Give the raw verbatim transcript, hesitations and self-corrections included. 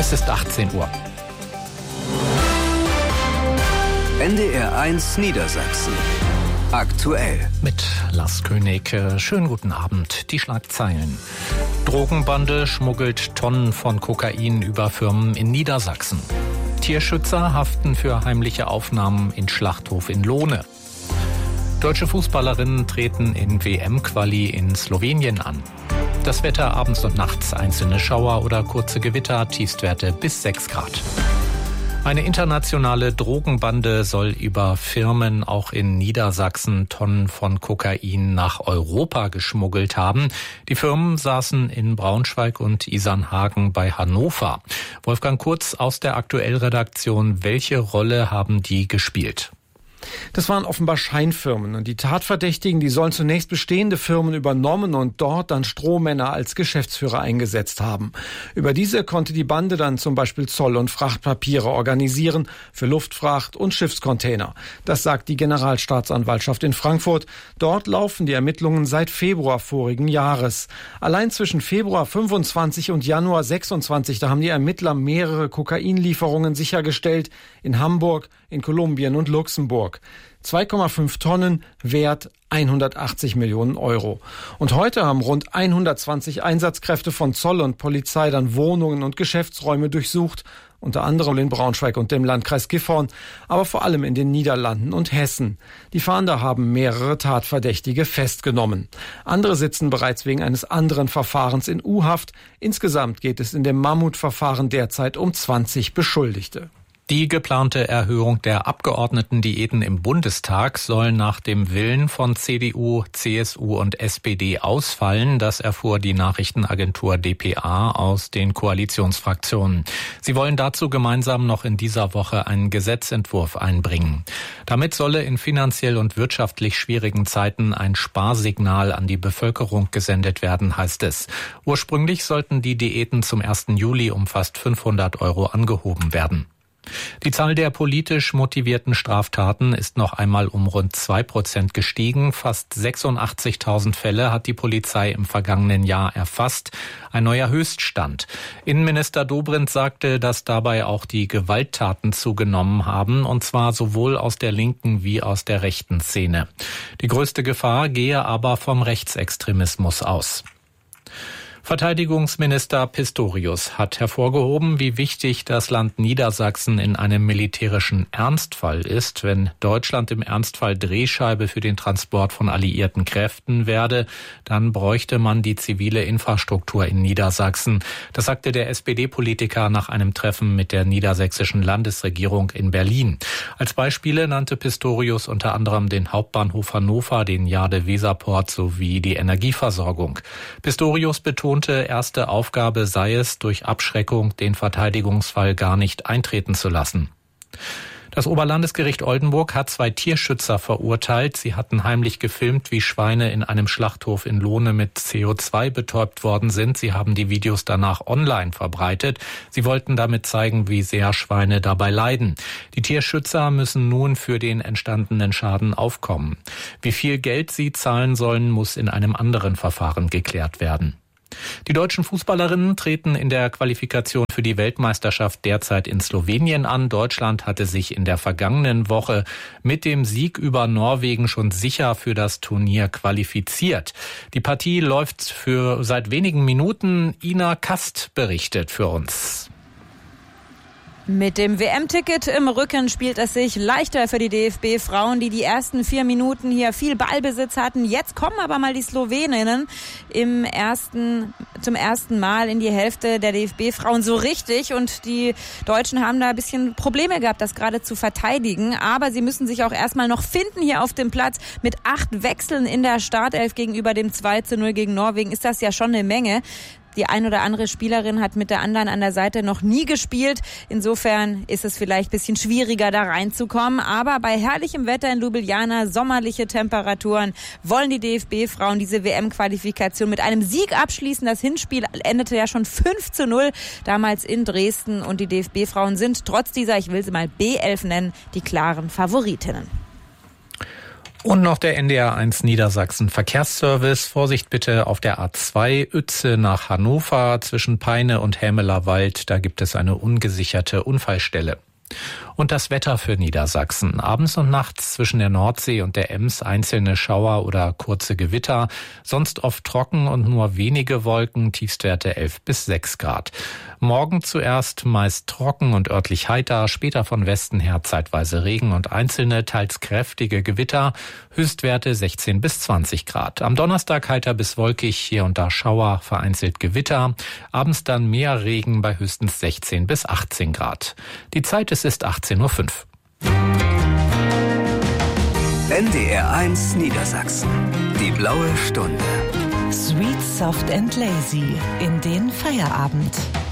Es ist achtzehn Uhr. N D R eins Niedersachsen. Aktuell. Mit Lars König. Schönen guten Abend. Die Schlagzeilen. Drogenbande schmuggelt Tonnen von Kokain über Firmen in Niedersachsen. Tierschützer haften für heimliche Aufnahmen in Schlachthof in Lohne. Deutsche Fußballerinnen treten in W M-Quali in Slowenien an. Das Wetter abends und nachts, einzelne Schauer oder kurze Gewitter, Tiefstwerte bis sechs Grad. Eine internationale Drogenbande soll über Firmen auch in Niedersachsen Tonnen von Kokain nach Europa geschmuggelt haben. Die Firmen saßen in Braunschweig und Isernhagen bei Hannover. Wolfgang Kurz aus der Aktuell-Redaktion. Welche Rolle haben die gespielt? Das waren offenbar Scheinfirmen und die Tatverdächtigen, die sollen zunächst bestehende Firmen übernommen und dort dann Strohmänner als Geschäftsführer eingesetzt haben. Über diese konnte die Bande dann zum Beispiel Zoll- und Frachtpapiere organisieren für Luftfracht und Schiffscontainer. Das sagt die Generalstaatsanwaltschaft in Frankfurt. Dort laufen die Ermittlungen seit Februar vorigen Jahres. Allein zwischen Februar fünfundzwanzig und Januar sechsundzwanzig, da haben die Ermittler mehrere Kokainlieferungen sichergestellt in Hamburg, in Kolumbien und Luxemburg. zwei Komma fünf Tonnen, Wert hundertachtzig Millionen Euro. Und heute haben rund hundertzwanzig Einsatzkräfte von Zoll und Polizei dann Wohnungen und Geschäftsräume durchsucht, unter anderem in Braunschweig und dem Landkreis Gifhorn, aber vor allem in den Niederlanden und Hessen. Die Fahnder haben mehrere Tatverdächtige festgenommen. Andere sitzen bereits wegen eines anderen Verfahrens in U-Haft. Insgesamt geht es in dem Mammutverfahren derzeit um zwanzig Beschuldigte. Die geplante Erhöhung der Abgeordnetendiäten im Bundestag soll nach dem Willen von C D U, C S U und S P D ausfallen. Das erfuhr die Nachrichtenagentur D P A aus den Koalitionsfraktionen. Sie wollen dazu gemeinsam noch in dieser Woche einen Gesetzentwurf einbringen. Damit solle in finanziell und wirtschaftlich schwierigen Zeiten ein Sparsignal an die Bevölkerung gesendet werden, heißt es. Ursprünglich sollten die Diäten zum ersten Juli um fast fünfhundert Euro angehoben werden. Die Zahl der politisch motivierten Straftaten ist noch einmal um rund zwei Prozent gestiegen. Fast sechsundachtzigtausend Fälle hat die Polizei im vergangenen Jahr erfasst. Ein neuer Höchststand. Innenminister Dobrindt sagte, dass dabei auch die Gewalttaten zugenommen haben, und zwar sowohl aus der linken wie aus der rechten Szene. Die größte Gefahr gehe aber vom Rechtsextremismus aus. Verteidigungsminister Pistorius hat hervorgehoben, wie wichtig das Land Niedersachsen in einem militärischen Ernstfall ist. Wenn Deutschland im Ernstfall Drehscheibe für den Transport von alliierten Kräften werde, dann bräuchte man die zivile Infrastruktur in Niedersachsen. Das sagte der S P D-Politiker nach einem Treffen mit der niedersächsischen Landesregierung in Berlin. Als Beispiele nannte Pistorius unter anderem den Hauptbahnhof Hannover, den Jade-Weser-Port sowie die Energieversorgung. Pistorius betont, erste Aufgabe sei es, durch Abschreckung den Verteidigungsfall gar nicht eintreten zu lassen. Das Oberlandesgericht Oldenburg hat zwei Tierschützer verurteilt. Sie hatten heimlich gefilmt, wie Schweine in einem Schlachthof in Lohne mit C O zwei betäubt worden sind. Sie haben die Videos danach online verbreitet. Sie wollten damit zeigen, wie sehr Schweine dabei leiden. Die Tierschützer müssen nun für den entstandenen Schaden aufkommen. Wie viel Geld sie zahlen sollen, muss in einem anderen Verfahren geklärt werden. Die deutschen Fußballerinnen treten in der Qualifikation für die Weltmeisterschaft derzeit in Slowenien an. Deutschland hatte sich in der vergangenen Woche mit dem Sieg über Norwegen schon sicher für das Turnier qualifiziert. Die Partie läuft für seit wenigen Minuten. Ina Kast berichtet für uns. Mit dem W M-Ticket im Rücken spielt es sich leichter für die D F B-Frauen, die die ersten vier Minuten hier viel Ballbesitz hatten. Jetzt kommen aber mal die Sloweninnen im ersten, zum ersten Mal in die Hälfte der D F B-Frauen so richtig. Und die Deutschen haben da ein bisschen Probleme gehabt, das gerade zu verteidigen. Aber sie müssen sich auch erstmal noch finden hier auf dem Platz. Mit acht Wechseln in der Startelf gegenüber dem zwei zu null gegen Norwegen ist das ja schon eine Menge. Die ein oder andere Spielerin hat mit der anderen an der Seite noch nie gespielt. Insofern ist es vielleicht ein bisschen schwieriger, da reinzukommen. Aber bei herrlichem Wetter in Ljubljana, sommerliche Temperaturen, wollen die D F B-Frauen diese W M-Qualifikation mit einem Sieg abschließen. Das Hinspiel endete ja schon fünf zu null, damals in Dresden. Und die D F B-Frauen sind trotz dieser, ich will sie mal B elf nennen, die klaren Favoritinnen. Und noch der N D R eins Niedersachsen Verkehrsservice. Vorsicht bitte auf der A zwei Uetze nach Hannover zwischen Peine und Hämelerwald. Da gibt es eine ungesicherte Unfallstelle. Und das Wetter für Niedersachsen. Abends und nachts zwischen der Nordsee und der Ems einzelne Schauer oder kurze Gewitter. Sonst oft trocken und nur wenige Wolken, Tiefstwerte elf bis sechs Grad. Morgen zuerst meist trocken und örtlich heiter, später von Westen her zeitweise Regen und einzelne, teils kräftige Gewitter. Höchstwerte sechzehn bis zwanzig Grad. Am Donnerstag heiter bis wolkig, hier und da Schauer, vereinzelt Gewitter. Abends dann mehr Regen bei höchstens sechzehn bis achtzehn Grad. Die Zeit es ist achtzehn Uhr fünf. N D R eins Niedersachsen. Die blaue Stunde. Sweet, soft and lazy in den Feierabend.